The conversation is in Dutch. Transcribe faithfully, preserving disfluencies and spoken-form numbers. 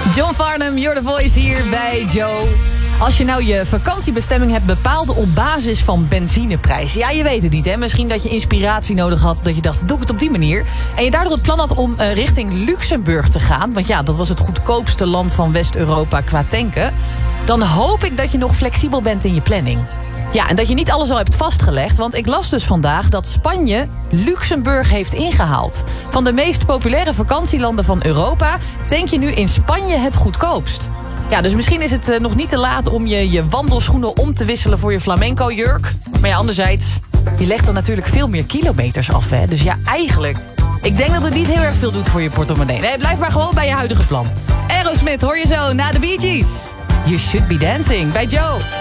John Farnham, You're the Voice hier bij Joe. Als je nou je vakantiebestemming hebt bepaald op basis van benzineprijs. Ja, je weet het niet, hè? Misschien dat je inspiratie nodig had. Dat je dacht, doe ik het op die manier. En je daardoor het plan had om uh, richting Luxemburg te gaan. Want ja, dat was het goedkoopste land van West-Europa qua tanken. Dan hoop ik dat je nog flexibel bent in je planning. Ja, en dat je niet alles al hebt vastgelegd. Want ik las dus vandaag dat Spanje Luxemburg heeft ingehaald. Van de meest populaire vakantielanden van Europa tank je nu in Spanje het goedkoopst. Ja, dus misschien is het uh, nog niet te laat om je, je wandelschoenen om te wisselen voor je flamenco-jurk. Maar ja, anderzijds, je legt dan natuurlijk veel meer kilometers af, hè. Dus ja, eigenlijk, ik denk dat het niet heel erg veel doet voor je portemonnee. Nee, blijf maar gewoon bij je huidige plan. Aerosmith hoor je zo na de Bee Gees. You Should Be Dancing bij Joe.